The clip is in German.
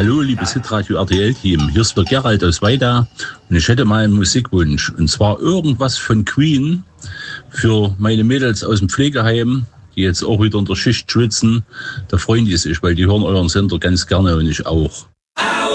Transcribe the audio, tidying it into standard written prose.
Hallo, liebes Hitradio RTL-Team. Hier ist der Gerald aus Weida und ich hätte mal einen Musikwunsch. Und zwar irgendwas von Queen für meine Mädels aus dem Pflegeheim, die jetzt auch wieder in der Schicht schwitzen. Da freuen die sich, weil die hören euren Sender ganz gerne und ich auch.